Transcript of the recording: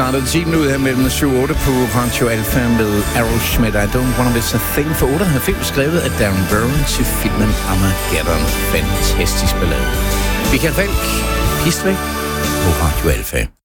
startede 10 minutter her mellem 7 og 8 på Radio Alpha med Aerosmith. I don't wanna miss a thing for 98, skrevet af Darren Burn til filmen Armageddon. Fantastisk ballade. Michael Falk, Pistvæk på Radio Alpha.